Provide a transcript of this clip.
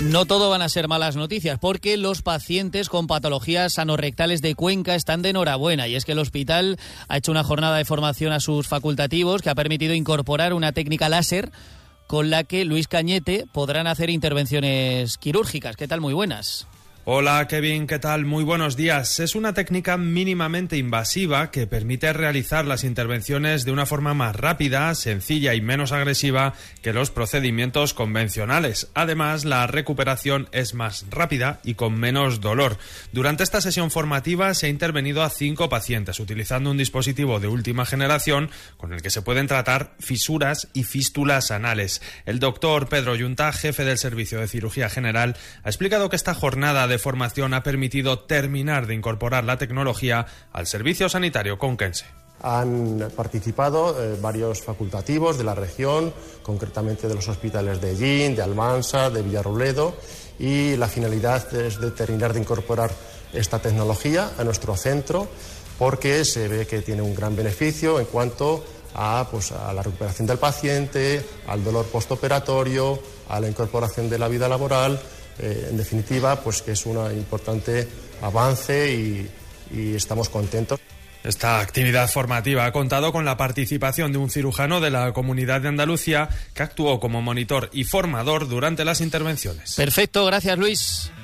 No todo van a ser malas noticias, porque los pacientes con patologías anorrectales de Cuenca están de enhorabuena, y es que el hospital ha hecho una jornada de formación a sus facultativos que ha permitido incorporar una técnica láser con la que Luis Cañete podrán hacer intervenciones quirúrgicas. ¿Qué tal? Muy buenas. Hola Kevin, ¿qué tal? Muy buenos días. Es una técnica mínimamente invasiva que permite realizar las intervenciones de una forma más rápida, sencilla y menos agresiva que los procedimientos convencionales. Además, la recuperación es más rápida y con menos dolor. Durante esta sesión formativa se ha intervenido a 5 pacientes utilizando un dispositivo de última generación con el que se pueden tratar fisuras y fístulas anales. El doctor Pedro Yunta, jefe del Servicio de Cirugía General, ha explicado que esta jornada de formación ha permitido terminar de incorporar la tecnología al servicio sanitario conquense. Han participado varios facultativos de la región, concretamente de los hospitales de Ellín, de Almansa, de Villarrobledo, y la finalidad es de terminar de incorporar esta tecnología a nuestro centro porque se ve que tiene un gran beneficio en cuanto a la recuperación del paciente, al dolor postoperatorio, a la incorporación de la vida laboral. En definitiva, pues que es un importante avance y estamos contentos. Esta actividad formativa ha contado con la participación de un cirujano de la Comunidad de Andalucía que actuó como monitor y formador durante las intervenciones. Perfecto, gracias Luis.